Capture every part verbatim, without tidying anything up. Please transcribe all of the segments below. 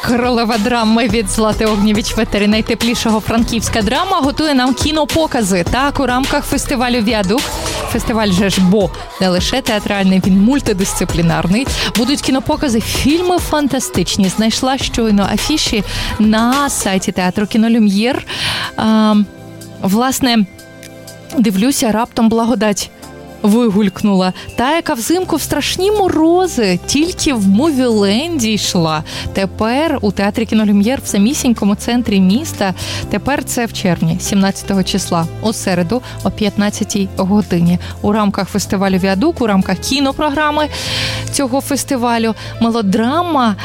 Королева драми від Злати Огнєвіч Ветері, найтеплішого франківська драма, готує нам кінопокази. Так, у рамках фестивалю «Віадук». Фестиваль же ж, бо не лише театральний, він мультидисциплінарний. Будуть кінопокази, фільми фантастичні. Знайшла щойно афіші на сайті театру «Кіно Люм'єр». А, власне, дивлюся, раптом благодать вигулькнула. Та, яка взимку в страшні морози тільки в Мувіленді йшла. Тепер у театрі «Кіно Люм'єр» в самісінькому центрі міста. Тепер це в червні, сімнадцятого числа, у середу о п'ятнадцятій годині. У рамках фестивалю «Віадук», у рамках кінопрограми цього фестивалю, мелодрама,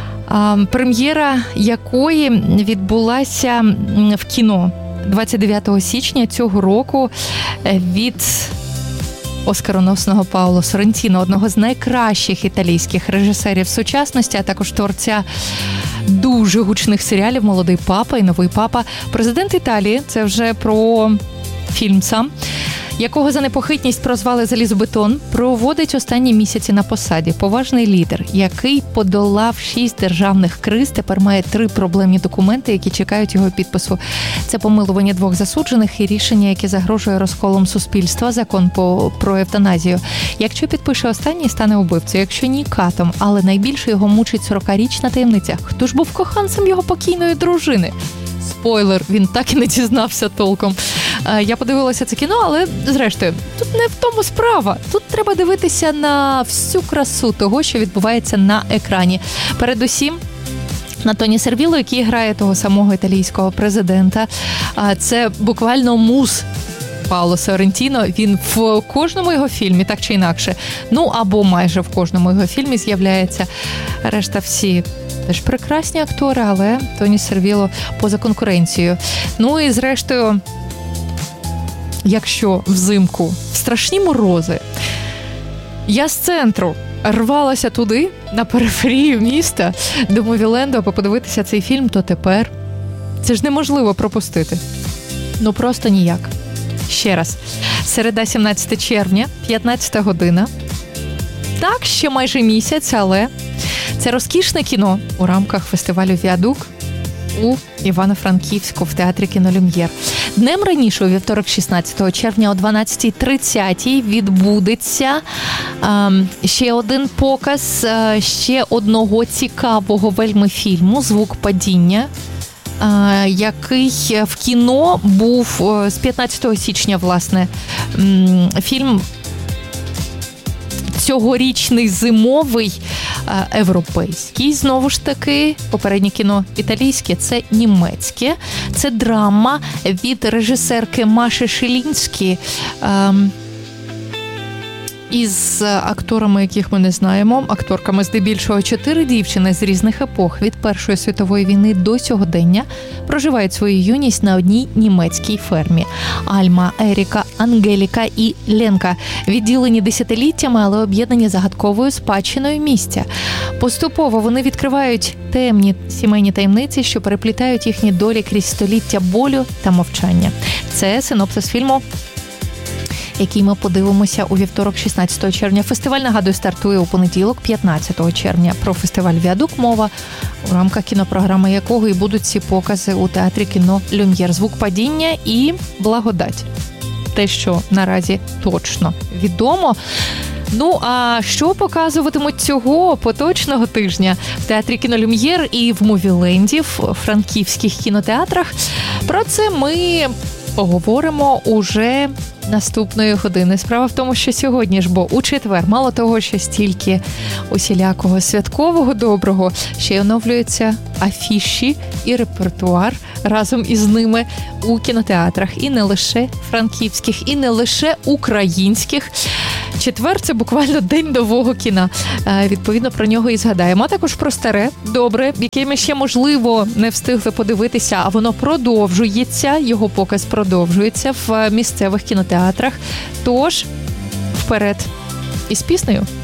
прем'єра якої відбулася в кіно двадцять дев'ятого січня цього року від оскароносного Паоло Соррентіно, одного з найкращих італійських режисерів сучасності, а також творця дуже гучних серіалів «Молодий папа» і «Новий папа». Президент Італії, це вже про фільм сам, якого за непохитність прозвали «Залізобетон», проводить останні місяці на посаді. Поважний лідер, який подолав шість державних криз, тепер має три проблемні документи, які чекають його підпису. Це помилування двох засуджених і рішення, яке загрожує розколом суспільства, закон по, про евтаназію. Якщо підпише останній, стане убивцею, якщо ні, катом. Але найбільше його мучить сорокарічна таємниця. Хто ж був коханцем його покійної дружини? Спойлер, він так і не дізнався толком. Я подивилася це кіно, але, зрештою, тут не в тому справа. Тут треба дивитися на всю красу того, що відбувається на екрані. Передусім, на Тоні Сервіло, який грає того самого італійського президента. Це буквально муз Паоло Соррентіно. Він в кожному його фільмі, так чи інакше, ну або майже в кожному його фільмі з'являється. Решта всі теж прекрасні актори, але Тоні Сервіло поза конкуренцією. Ну і зрештою, якщо взимку в страшні морози я з центру рвалася туди, на периферію міста, до Мувіленду, аби подивитися цей фільм, то тепер це ж неможливо пропустити. Ну просто ніяк. Ще раз. Середа, сімнадцяте червня, п'ятнадцята година. Так, ще майже місяць, але це розкішне кіно у рамках фестивалю «Віадук» у Івано-Франківську в театрі «Кіно Люм'єр». Днем раніше, у вівторок, шістнадцятого червня о дванадцятій тридцять відбудеться е, ще один показ е, ще одного цікавого вельми фільму «Звук падіння», е, який в кіно був е, з п'ятнадцятого січня, власне, е, фільм цьогорічний зимовий, європейський, знову ж таки, попереднє кіно італійське, це німецьке, це драма від режисерки Маші Шилінські, ем, із акторами, яких ми не знаємо, акторками здебільшого чотири дівчини з різних епох від Першої світової війни до сьогодення проживають свою юність на одній німецькій фермі. Альма, Еріка, Ангеліка і Ленка відділені десятиліттями, але об'єднані загадковою спадщиною місця. Поступово вони відкривають темні сімейні таємниці, що переплітають їхні долі крізь століття болю та мовчання. Це синопсис фільму, який ми подивимося у вівторок, шістнадцятого червня. Фестиваль, нагадую, стартує у понеділок, п'ятнадцятого червня. Про фестиваль «Віадук» мова, у рамках кінопрограми якого і будуть ці покази у театрі «Кіно Люм'єр». «Звук падіння» і «Благодать». Те, що наразі точно відомо. Ну, а що показуватимуть цього поточного тижня в театрі «Кіно Люм'єр» і в Мувіленді, в франківських кінотеатрах? Про це ми поговоримо уже наступної години. Справа в тому, що сьогодні ж, бо у четвер, мало того, що стільки усілякого святкового доброго, ще й оновлюються афіші і репертуар разом із ними у кінотеатрах. І не лише франківських, і не лише українських. Четвер – це буквально день нового кіна. Відповідно, про нього і згадаємо. А також про старе, добре, яке ми ще, можливо, не встигли подивитися, а воно продовжується, його показ продовжується в місцевих кінотеатрах. Тож, вперед із піснею.